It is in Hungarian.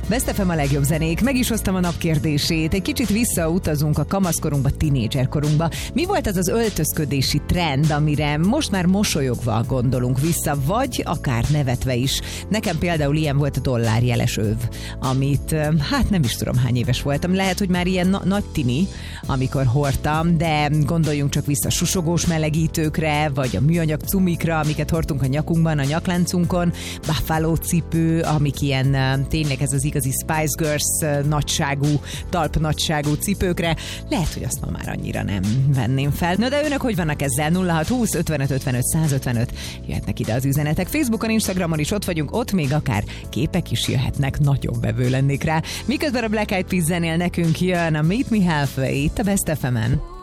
Best FM a legjobb zenék. Meg is hoztam a nap kérdését. Egy kicsit visszautazunk a kamaszkorunkba, tinédzserkorunkba. Mi volt az az öltözködési trend, amire most már mosolyogva gondolunk vissza, vagy akár nevetve is? Nekem például ilyen volt a dollárjeles öv, amit hát nem is tudom hány éves voltam. Lehet, hogy már ilyen nagy tini, amikor hordtam, de gondoljunk csak vissza susogós melegítőkre, vagy a műanyag cumikra, amiket hordtunk a nyakunkban, a nyakláncunkon, Buffalo cipő, amik ilyen tényleg ez az igazi Spice Girls nagyságú, talpnagyságú cipőkre. Lehet, hogy azt ma már annyira nem venném fel. Na de önök hogy vannak ezzel? 0620 55 55 155 jöhetnek ide az üzenetek. Facebookon, Instagramon is ott vagyunk, ott még akár képek is jöhetnek, nagyon vevő lennék rá. Miközben a Black Eyed Peas zenél, nekünk jön a Meet Me Halfway itt a Best FM-en.